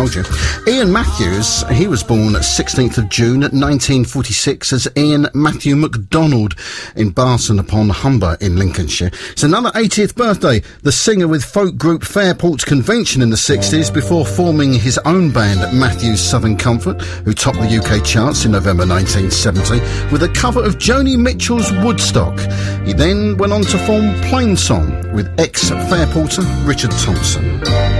told you. Ian Matthews, he was born 16th of June 1946 as Ian Matthew MacDonald in Barton upon Humber in Lincolnshire. It's another 80th birthday. The singer with folk group Fairport's Convention in the 60s before forming his own band Matthew's Southern Comfort, who topped the UK charts in November 1970 with a cover of Joni Mitchell's Woodstock. He then went on to form Plain Song with ex-Fairporter Richard Thompson.